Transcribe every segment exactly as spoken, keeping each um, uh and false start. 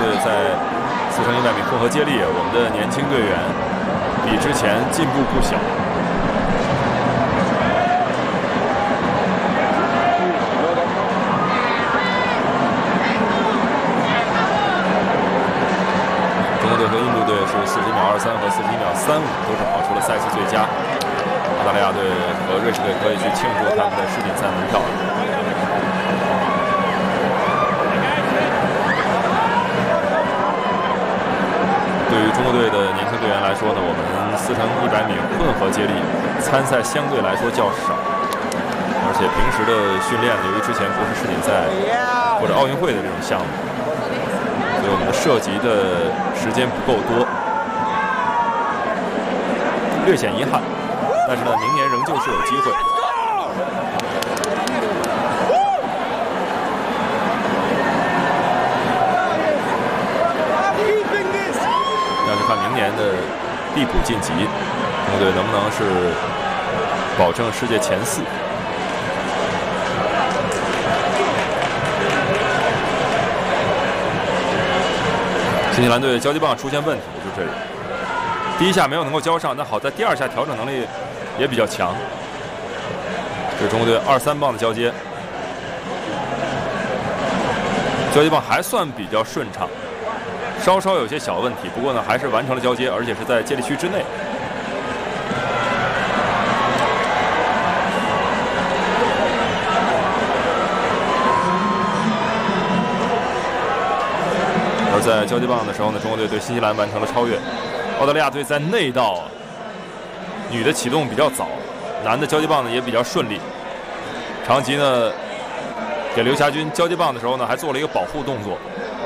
队在四乘一百米混合接力，我们的年轻队员比之前进步不小。中国队和印度队是四十一秒二三和四十一秒三五，都是跑出了赛季最佳。澳大利亚队和瑞士队可以去庆祝他们的世锦赛门票。对于中国队的年轻队员来说呢，我们四乘一百米混合接力参赛相对来说较少，而且平时的训练呢，由于之前不是世锦赛或者奥运会的这种项目，所以我们的涉及的时间不够多，略显遗憾。但是呢，明年仍旧是有机会。看明年的地普晋级，中国队能不能是保证世界前四？新西兰队交接棒出现问题，就这里，第一下没有能够交上，但好在第二下调整能力也比较强。这是中国队二三棒的交接，交接棒还算比较顺畅。稍稍有些小问题，不过呢，还是完成了交接，而且是在接力区之内。而在交接棒的时候呢，中国队对新西兰完成了超越。澳大利亚队在内道，女的启动比较早，男的交接棒呢也比较顺利。长吉呢给刘霞军交接棒的时候呢，还做了一个保护动作。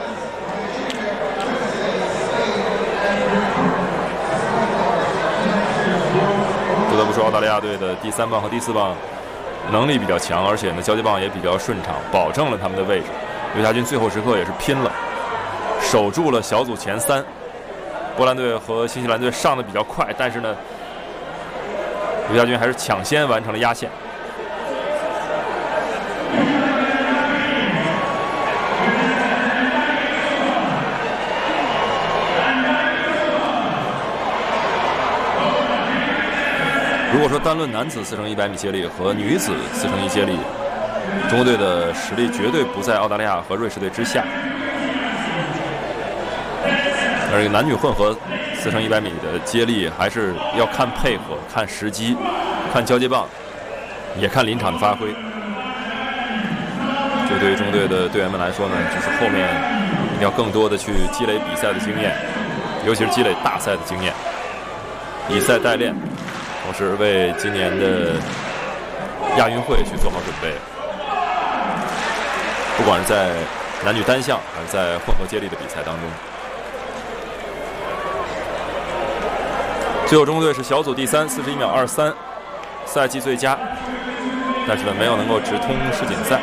不得不说，澳大利亚队的第三棒和第四棒能力比较强，而且呢交接棒也比较顺畅，保证了他们的位置。刘霞军最后时刻也是拼了，守住了小组前三。波兰队和新西兰队上的比较快，但是呢，刘霞军还是抢先完成了压线。如果说单论男子四乘一百米接力和女子四乘一接力，中国队的实力绝对不在澳大利亚和瑞士队之下。而男女混合四乘一百米的接力还是要看配合、看时机、看交接棒，也看临场的发挥。这对于中国队的队员们来说呢，就是后面一定要更多的去积累比赛的经验，尤其是积累大赛的经验，以赛代练。同时为今年的亚运会去做好准备，不管是在男女单项还是在混合接力的比赛当中。最后中国队是小组第三，四十一秒二三，赛季最佳，但是呢没有能够直通世锦赛。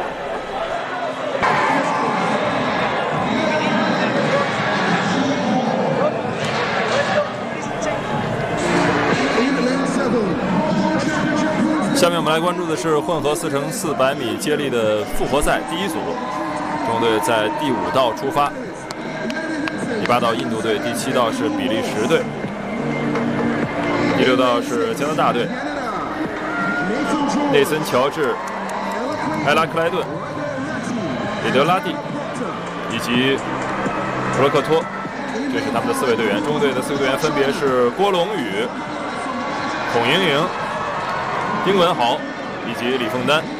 下面我们来关注的是混合四乘四百米接力的复活赛第一组，中国队在第五道出发，第八道印度队，第七道是比利时队，第六道是加拿大队，内森·乔治、埃拉克莱顿、里德拉蒂以及普洛克托，这是他们的四位队员。中国队的四位队员分别是郭龙宇、孔莹莹、丁文豪以及李凤丹。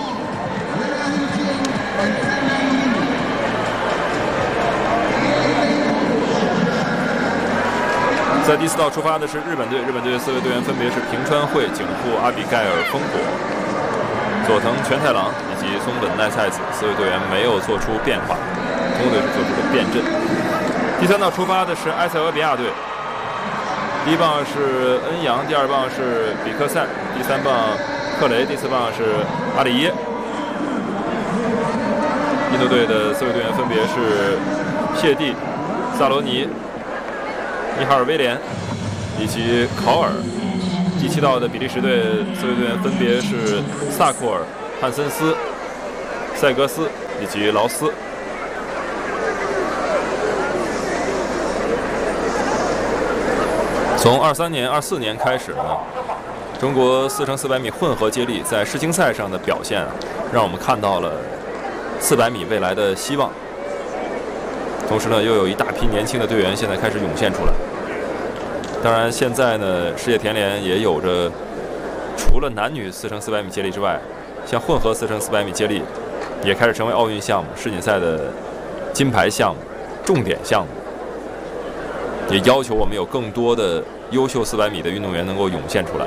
在第四道出发的是日本队，日本队的四位队员分别是平川惠、井户阿比盖尔、丰果、佐藤全太郎以及松本奈菜子。四位队员没有做出变化，中国队是做出了变阵。第三道出发的是埃塞俄比亚队，第一棒是恩扬，第二棒是比克塞，第三棒克雷，第四棒是阿里耶。印度队的四位队员分别是谢蒂、萨罗尼、尼哈尔威廉以及考尔。第七道的比利时队四位队员分别是萨库尔、汉森斯、塞格斯以及劳斯。 从二三年、二四年开始呢，中国四乘四百米混合接力在世青赛上的表现，让我们看到了四百米未来的希望。同时呢，又有一大批年轻的队员现在开始涌现出来。当然，现在呢，世界田联也有着除了男女四乘四百米接力之外，像混合四乘四百米接力也开始成为奥运项目、世锦赛的金牌项目、重点项目。也要求我们有更多的优秀四百米的运动员能够涌现出来。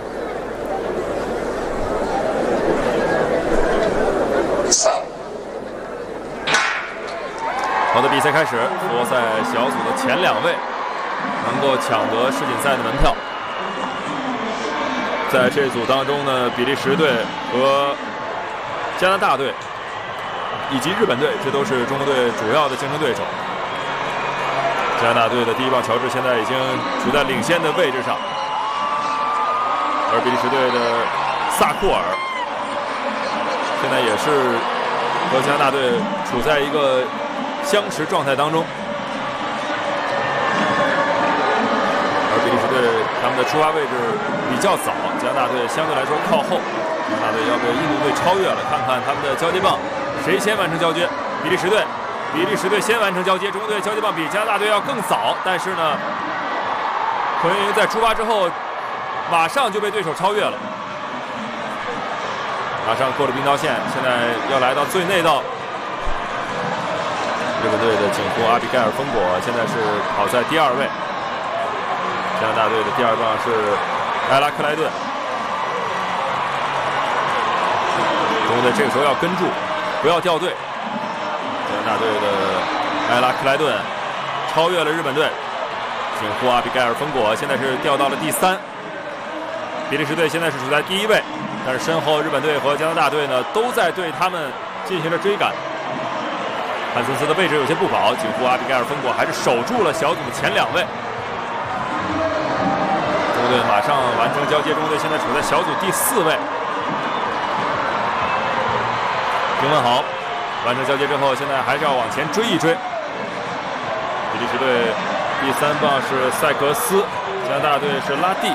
好的，比赛开始，复活赛小组的前两位能够抢得世锦赛的门票。在这组当中呢，比利时队和加拿大队以及日本队，这都是中国队主要的竞争对手。加拿大队的第一棒乔治现在已经处在领先的位置上，而比利时队的萨库尔现在也是和加拿大队处在一个相持状态当中。而比利时队他们的出发位置比较早，加拿大队相对来说靠后。加拿大队要被印度队超越了，看看他们的交接棒谁先完成交接。比利时队。比利时队先完成交接，中国队交接棒比加拿大队要更早，但是呢，孔云云在出发之后，马上就被对手超越了，马上过了冰刀线，现在要来到最内道。日本队的景湖阿比盖尔·丰果现在是跑在第二位，加拿大队的第二棒是埃拉克莱顿。中国队这个时候要跟住，不要掉队。加拿大队的埃拉克莱顿超越了日本队，景湖阿比盖尔·丰果现在是掉到了第三。比利时队现在是处在第一位，但是身后日本队和加拿大队呢都在对他们进行着追赶。汉森斯的位置有些不保，景湖阿比盖尔·丰果还是守住了小组的前两位。中国队马上完成交接，中国队现在处在小组第四位。丁文豪完成交接之后，现在还是要往前追一追。比利时队第三棒是塞格斯，加拿大队是拉蒂。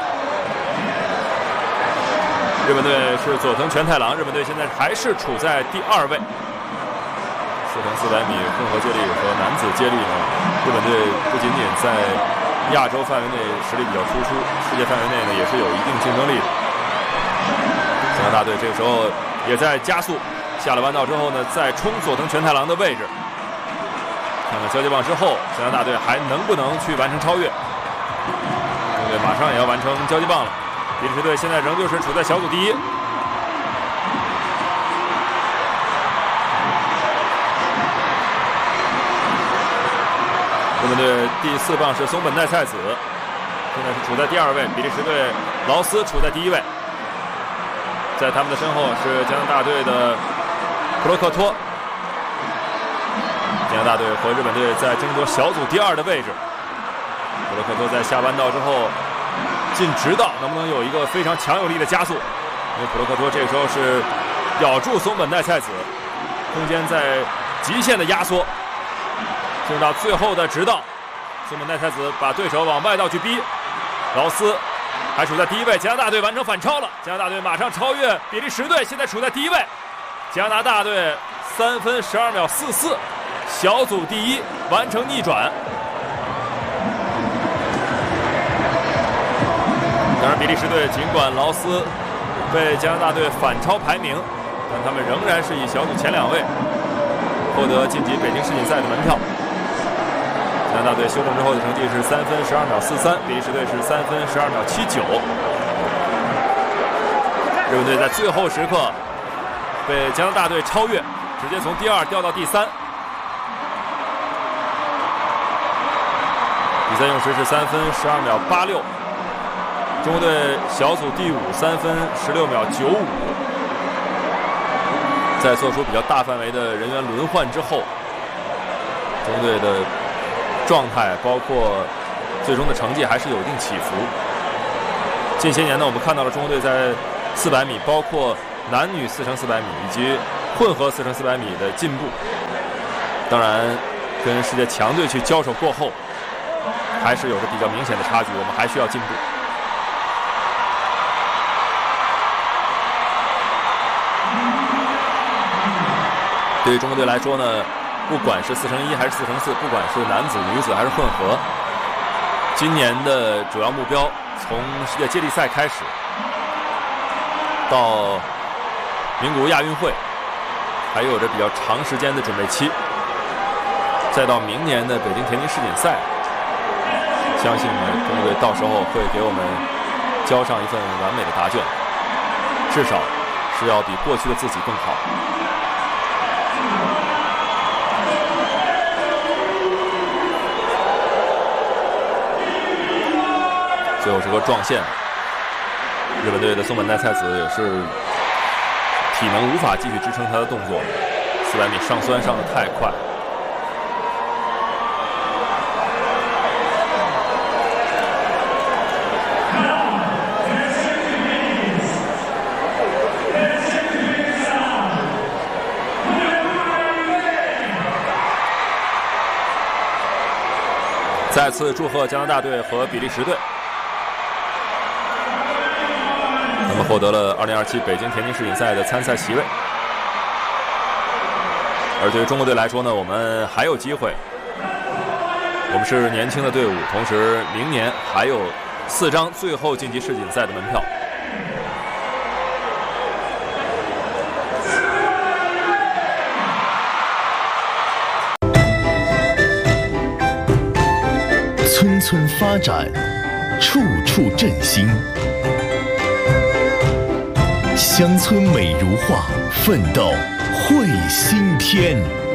日本队是佐藤全太郎，日本队现在还是处在第二位。四乘四百米混合接力和男子接力呢，日本队不仅仅在亚洲范围内实力比较突出，世界范围内呢也是有一定竞争力的。加拿大队这个时候也在加速。下了弯道之后呢，再冲佐藤全太郎的位置，看看交接棒之后，加拿大队还能不能去完成超越？中国队马上也要完成交接棒了。比利时队现在仍旧是处在小组第一。日本队第四棒是松本奈菜子，现在是处在第二位。比利时队劳斯处在第一位，在他们的身后是加拿大队的普洛克托。加拿大队和日本队在争夺小组第二的位置。普洛克托在下弯道之后进直道，能不能有一个非常强有力的加速？因为普洛克托这个时候是咬住松本奈菜子，空间在极限的压缩，进入到最后的直道，松本奈菜子把对手往外道去逼。劳斯还处在第一位，加拿大队完成反超了，加拿大队马上超越比利时队，现在处在第一位。加拿大队三分十二秒四四，小组第一，完成逆转。当然，比利时队尽管劳斯被加拿大队反超排名，但他们仍然是以小组前两位获得晋级北京世锦赛的门票。加拿大队修正之后的成绩是三分十二秒四三，比利时队是三分十二秒七九。日本队在最后时刻被加拿大队超越，直接从第二掉到第三。比赛用时是三分十二秒八六。中国队小组第五，三分十六秒九五。在做出比较大范围的人员轮换之后，中国队的状态包括最终的成绩还是有一定起伏。近些年呢，我们看到了中国队在四百米，包括男女四乘四百米以及混合四乘四百米的进步。当然，跟世界强队去交手过后， 还是有着比较明显的差距，我们还需要进步。对于中国队来说呢，不管是四乘一还是四乘四，不管是男子、女子还是混合，今年的主要目标从世界接力赛开始，到名古屋亚运会，还有着比较长时间的准备期，再到明年的北京田径世锦赛，相信呢，中国队到时候会给我们交上一份完美的答卷，至少是要比过去的自己更好。最后是个撞线，日本队的松本奈菜子也是体能无法继续支撑他的动作，四百米上酸上的太快。再次祝贺加拿大队和比利时队，那么获得了二零二七北京田径世锦赛的参赛席位。而对于中国队来说呢，我们还有机会，我们是年轻的队伍，同时明年还有四张最后晋级世锦赛的门票。 村村发展，处处振兴。乡村美如画，奋斗绘新天。